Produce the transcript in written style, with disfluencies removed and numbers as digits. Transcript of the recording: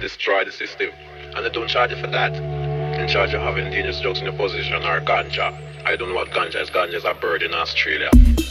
destroy the system. And they don't charge you for that. In charge of having dangerous drugs in your possession or ganja. I don't know what ganja is. Ganja is a bird in Australia.